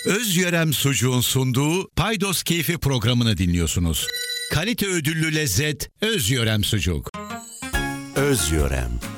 Özyörem Sucuğun sunduğu Paydos Keyfi programını dinliyorsunuz. Kalite ödüllü lezzet Özyörem Sucuk. Özyörem.